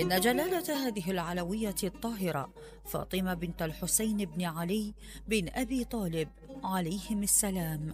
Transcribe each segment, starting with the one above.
إن جلالة هذه العلوية الطاهرة فاطمة بنت الحسين بن علي بن أبي طالب عليهم السلام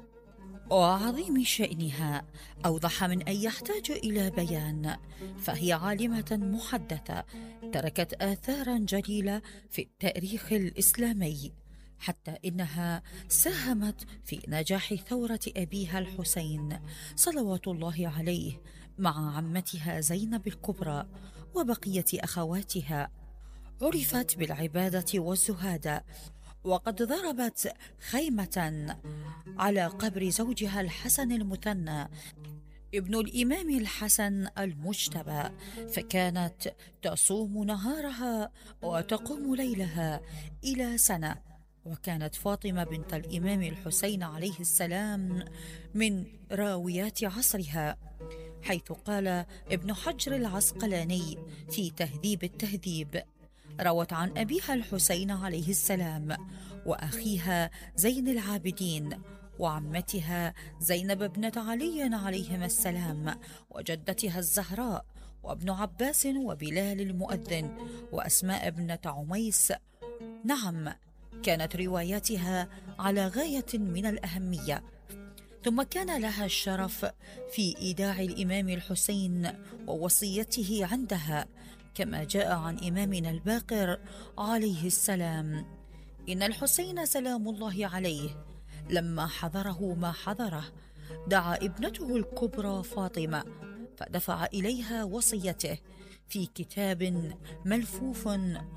وعظيم شأنها أوضح من أن يحتاج إلى بيان، فهي عالمة محدثة تركت آثارا جليلة في التاريخ الإسلامي، حتى إنها ساهمت في نجاح ثورة أبيها الحسين صلوات الله عليه مع عمتها زينب الكبرى وبقية أخواتها. عرفت بالعبادة والزهادة، وقد ضربت خيمة على قبر زوجها الحسن المثنى ابن الإمام الحسن المجتبى، فكانت تصوم نهارها وتقوم ليلها إلى سنة. وكانت فاطمة بنت الإمام الحسين عليه السلام من راويات عصرها، حيث قال ابن حجر العسقلاني في تهذيب التهذيب: روت عن أبيها الحسين عليه السلام وأخيها زين العابدين وعمتها زينب ابنة علي عليهما السلام وجدتها الزهراء وابن عباس وبلال المؤذن وأسماء ابنة عميس. نعم، كانت رواياتها على غاية من الأهمية. ثم كان لها الشرف في إيداع الإمام الحسين ووصيته عندها، كما جاء عن إمامنا الباقر عليه السلام: إن الحسين سلام الله عليه لما حضره ما حضره دعا ابنته الكبرى فاطمة فدفع إليها وصيته في كتاب ملفوف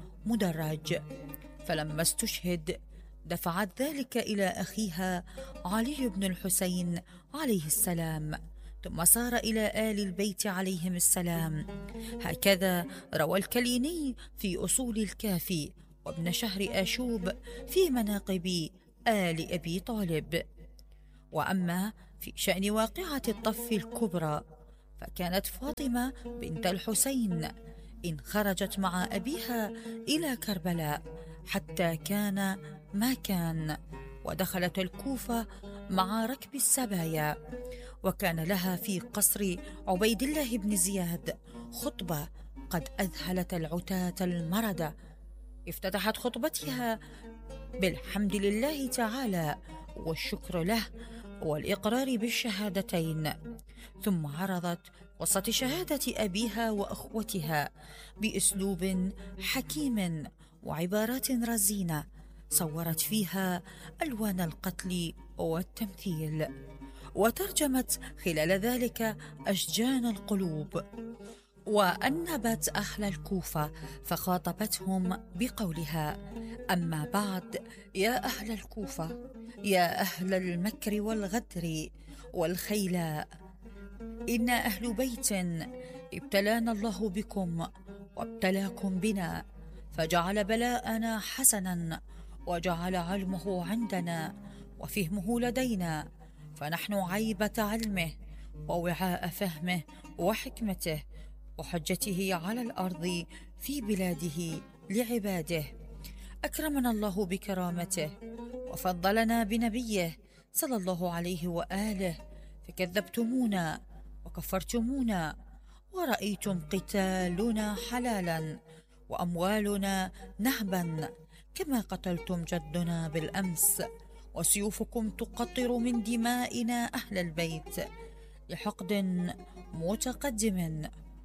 مدرج، فلما استشهد دفعت ذلك إلى أخيها علي بن الحسين عليه السلام، ثم سار إلى آل البيت عليهم السلام. هكذا روى الكليني في أصول الكافي وابن شهر آشوب في مناقب آل أبي طالب. وأما في شأن واقعة الطف الكبرى، فكانت فاطمة بنت الحسين إن خرجت مع أبيها إلى كربلاء حتى كان ما كان، ودخلت الكوفة مع ركب السبايا، وكان لها في قصر عبيد الله بن زياد خطبة قد أذهلت العتاة المردة. افتتحت خطبتها بالحمد لله تعالى والشكر له والإقرار بالشهادتين، ثم عرضت قصة شهادة أبيها وأخوتها بأسلوب حكيم وعبارات رزينة صورت فيها ألوان القتل والتمثيل، وترجمت خلال ذلك أشجان القلوب، وأنبت أهل الكوفة فخاطبتهم بقولها: أما بعد، يا أهل الكوفة، يا أهل المكر والغدر والخيلاء، إنا أهل بيت ابتلانا الله بكم وابتلاكم بنا، فجعل بلاءنا حسنا وجعل علمه عندنا وفهمه لدينا، فنحن عيبة علمه ووعاء فهمه وحكمته وحجته على الأرض في بلاده لعباده. أكرمنا الله بكرامته وفضلنا بنبيه صلى الله عليه وآله، فكذبتمونا وكفرتمونا ورأيتم قتالنا حلالا وأموالنا نهبا، كما قتلتم جدنا بالأمس، وسيوفكم تقطر من دمائنا أهل البيت لحقد متقدم.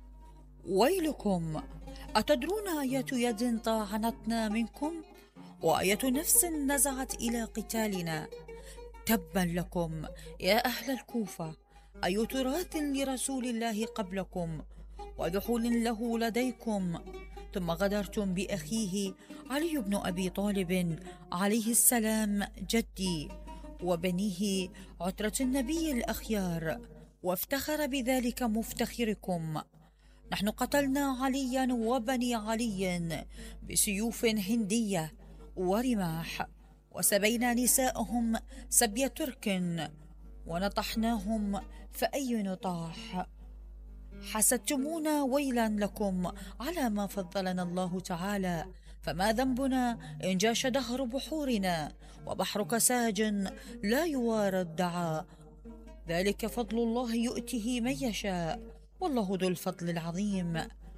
ويلكم، أتدرون أية يد طاعنتنا منكم وأية نفس نزعت إلى قتالنا؟ تبا لكم يا أهل الكوفة، أي تراث لرسول الله قبلكم ودحول له لديكم، ثم غدرتم بأخيه علي بن أبي طالب عليه السلام جدي وبنيه عترة النبي الأخيار، وافتخر بذلك مفتخركم. نحن قتلنا عليا وبني علي بسيوف هندية ورماح، وسبينا نساءهم سبي ترك ونطحناهم فأي نطاح. حسدتمونا ويلا لكم على ما فضلنا الله تعالى، فما ذنبنا إن جاش دهر بحورنا وبحرك ساج لا يوارى الدعاء، ذلك فضل الله يؤته من يشاء والله ذو الفضل العظيم.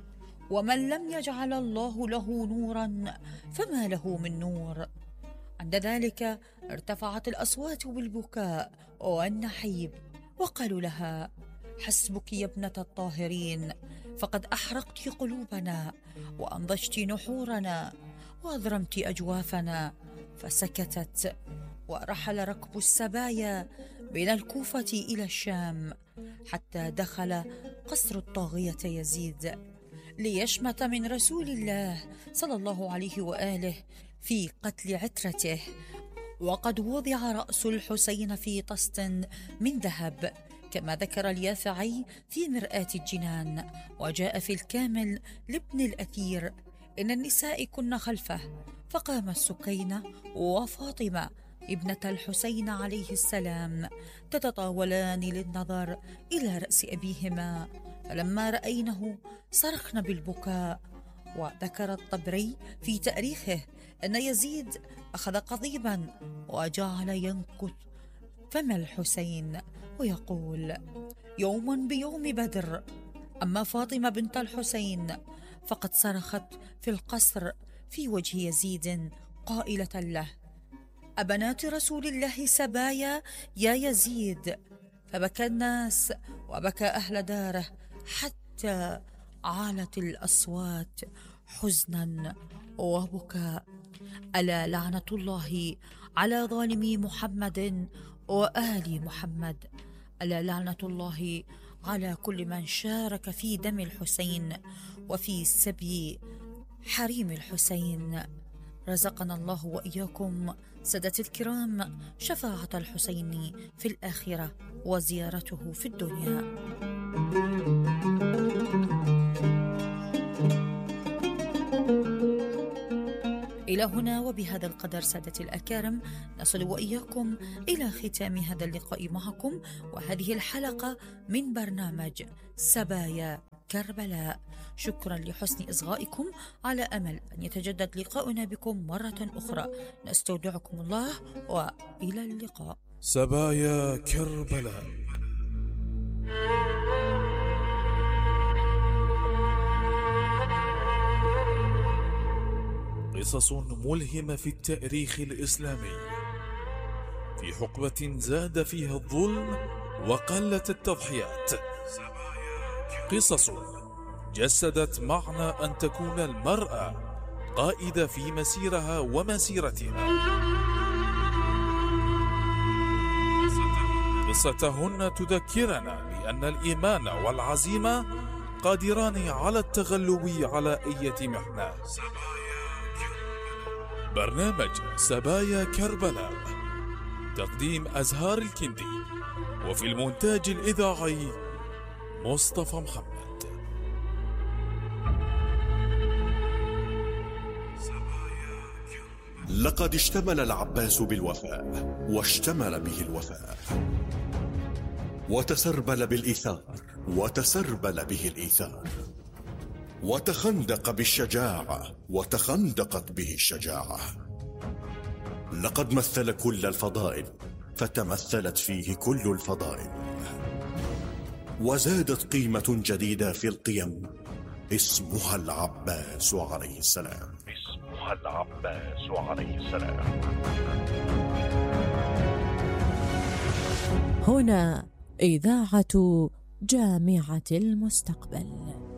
ومن لم يجعل الله له نورا فما له من نور. عند ذلك ارتفعت الأصوات بالبكاء والنحيب، وقالوا لها: حسبك يا ابنة الطاهرين، فقد أحرقت قلوبنا وأنضجت نحورنا وأضرمت أجوافنا. فسكتت، ورحل ركب السبايا من الكوفة إلى الشام حتى دخل قصر الطاغية يزيد ليشمت من رسول الله صلى الله عليه وآله في قتل عترته. وقد وضع رأس الحسين في طست من ذهب كما ذكر اليافعي في مرآة الجنان. وجاء في الكامل لابن الأثير: إن النساء كن خلفه، فقام السكينة وفاطمة ابنة الحسين عليه السلام تتطاولان للنظر إلى رأس أبيهما، فلما رأينه صرخن بالبكاء. وذكر الطبري في تاريخه أن يزيد أخذ قضيبا وجعل ينكث فم الحسين ويقول: يوم بيوم بدر. أما فاطمة بنت الحسين فقد صرخت في القصر في وجه يزيد قائلة له: أبنات رسول الله سبايا يا يزيد. فبكى الناس وبكى أهل داره حتى عالت الأصوات حزنا وبكاء. ألا لعنة الله على ظالمي محمد وآل محمد. ألا لعنة الله على كل من شارك في دم الحسين وفي سبي حريم الحسين. رزقنا الله وإياكم سادتي الكرام شفاعة الحسين في الآخرة وزيارته في الدنيا. إلى هنا وبهذا القدر سادتي الأكارم نصل وإياكم إلى ختام هذا اللقاء معكم وهذه الحلقة من برنامج سبايا كربلاء. شكرا لحسن إصغائكم، على أمل أن يتجدد لقاؤنا بكم مرة أخرى. نستودعكم الله وإلى اللقاء. سبايا كربلاء. قصص ملهمة في التاريخ الإسلامي، في حقبة زاد فيها الظلم وقلت التضحيات. قصص جسدت معنى أن تكون المرأة قائدة في مسيرها ومسيرتها. قصتهن تذكرنا بأن الإيمان والعزيمة قادران على التغلب على أي محنة. برنامج سبايا كربلاء، تقديم أزهار الكندي، وفي المونتاج الإذاعي مصطفى محمد. لقد اشتمل العباس بالوفاء، واشتمل به الوفاء، وتسربل بالإيثار، وتسربل به الإيثار، وتخندق بالشجاعة، وتخندقت به الشجاعة. لقد مثل كل الفضائل، فتمثلت فيه كل الفضائل، وزادت قيمة جديدة في القيم اسمها العباس عليه السلام. اسمها العباس عليه السلام. هنا إذاعة جامعة المستقبل.